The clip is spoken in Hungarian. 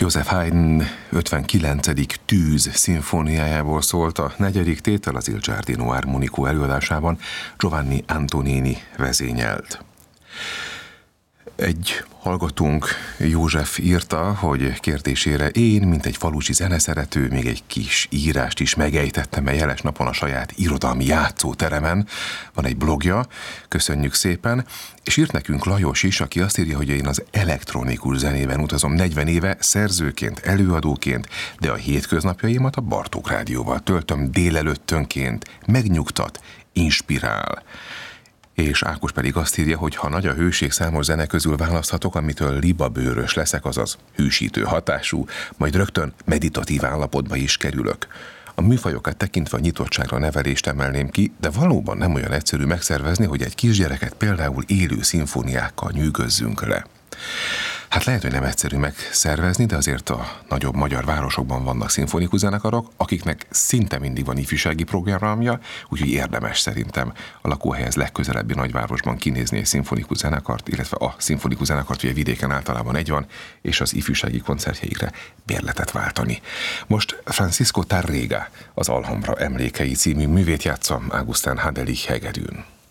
Joseph Haydn 59. Tűz szimfóniájából szólt a negyedik tétel az Il Giardino Armonico előadásában, Giovanni Antonini vezényelt. Egy hallgatónk, József írta, hogy kérdésére én, mint egy falusi zeneszerető, még egy kis írást is megejtettem egy jeles napon a saját irodalmi játszóteremen. Van egy blogja, köszönjük szépen, és írt nekünk Lajos is, aki azt írja, hogy én az elektronikus zenében utazom 40 éve, szerzőként, előadóként, de a hétköznapjaimat a Bartók Rádióval töltöm délelőttönként, megnyugtat, inspirál. És Ákos pedig azt írja, hogy ha nagy a hőség, számos zene közül választhatok, amitől libabőrös leszek, azaz hűsítő hatású, majd rögtön meditatív állapotba is kerülök. A műfajokat tekintve a nyitottságra nevelést emelném ki, de valóban nem olyan egyszerű megszervezni, hogy egy kisgyereket például élő szimfóniákkal nyűgözzünk le. Hát lehet, hogy nem egyszerű megszervezni, de azért a nagyobb magyar városokban vannak szimfonikus zenekarok, akiknek szinte mindig van ifjúsági programja, úgyhogy érdemes szerintem a lakóhelyhez legközelebbi nagyvárosban kinézni egy szimfonikus zenekart, illetve a szimfonikus zenekart, ugye vidéken általában egy van, és az ifjúsági koncertjeikre bérletet váltani. Most Francisco Tárrega, az Alhambra emlékei című művét játssza Augustin Hadelich hegedűn.